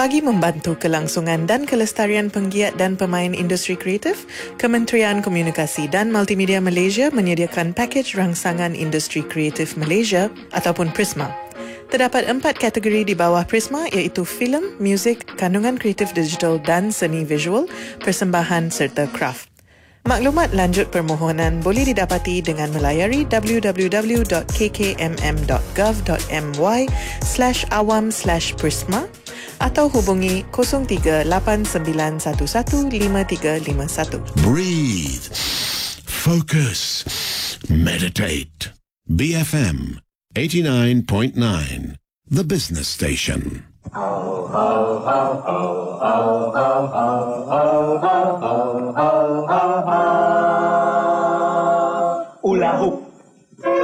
Bagi membantu kelangsungan dan kelestarian penggiat dan pemain industri kreatif, Kementerian Komunikasi dan Multimedia Malaysia menyediakan pakej rangsangan industri kreatif Malaysia ataupun Prisma. Terdapat 4 kategori di bawah Prisma iaitu filem, muzik, kandungan kreatif digital dan seni visual, persembahan serta kraft. Maklumat lanjut permohonan boleh didapati dengan melayari www.kkmm.gov.my/awam/prisma atau hubungi 0389115351. Breathe. Focus. Meditate. BFM 89.9, the business station. Ho, ho, ho, ho, ho, ho, ho, ho, ho, ho, ho, ho, ho. Hula hoop.